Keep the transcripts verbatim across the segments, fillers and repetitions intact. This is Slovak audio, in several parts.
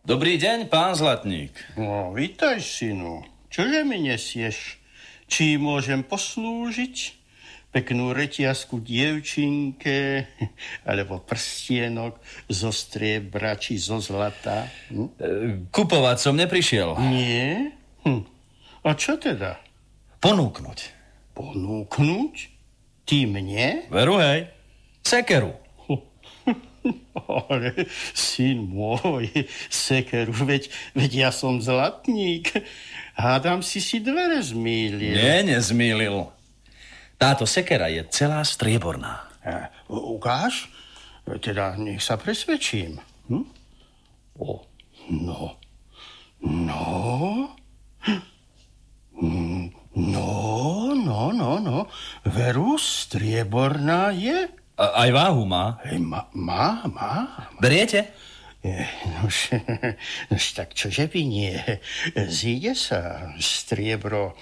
Dobrý deň, pán Zlatník. No, vítaj, synu. Čože mi nesieš? Či môžem poslúžiť? Peknú reťazku dievčinke, alebo prstienok zo striebra či zo zlata? Hm? Kupovať som neprišiel. Nie? Hm. A čo teda? Ponúknuť. Ponúknuť? Ty mne? Veru, hej. Sekeru. Ale, syn môj, sekeru, veď, veď ja som zlatník. Hádam si si dvere zmýlil. Nie, nezmýlil. Táto sekera je celá strieborná. A, ukáž? Teda nech sa presvedčím. Hm? O, no. No? No, no, no, no. Veru, strieborná je? A, aj váhu má. Hej, má, má, má. Beriete? Nož, nož tak čože by nie. Zíde sa striebro.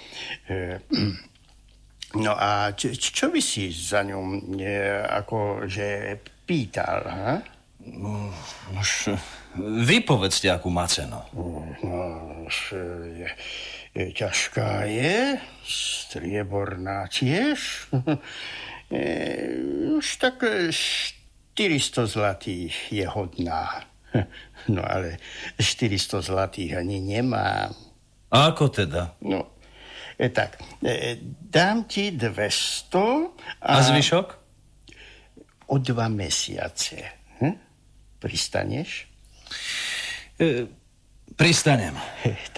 No a čo, čo by si za ňu akože pýtal, ha? Nož, vy povedzte, akú má cenu. Nož, je, je, ťažká je, strieborná tiež. E, už tak štyristo zlatých je hodná. No ale štyristo zlatých ani nemám. A ako teda? No, e, tak, e, dám ti dvesto a... A zvyšok? O dva mesiace. Hm? Pristaneš? E, pristanem.